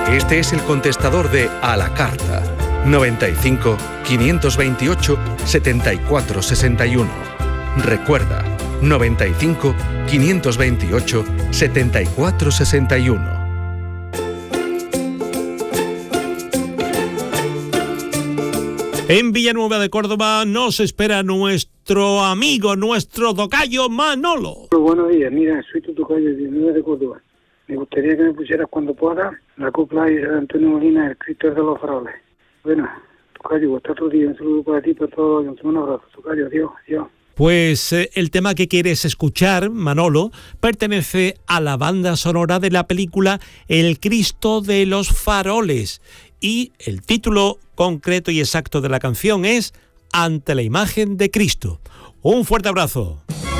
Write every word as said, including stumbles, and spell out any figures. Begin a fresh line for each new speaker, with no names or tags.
Este es el contestador de A la Carta. noventa y cinco, quinientos veintiocho, setenta y cuatro sesenta y uno. Recuerda, noventa y cinco, quinientos veintiocho, setenta y cuatro sesenta y uno.
En Villanueva de Córdoba nos espera nuestro amigo, nuestro tocayo Manolo.
Buenos días, mira, soy tu tocayo de Villanueva de Córdoba. Me gustaría que me pusieras cuando puedas la copla de Antonio Molina, el Cristo de los Faroles. Bueno, tocayo, hasta otro día, un saludo para ti, para todos, un abrazo, tocayo, adiós, adiós.
Pues eh, el tema que quieres escuchar, Manolo, pertenece a la banda sonora de la película El Cristo de los Faroles. Y el título concreto y exacto de la canción es Ante la imagen de Cristo. Un fuerte abrazo.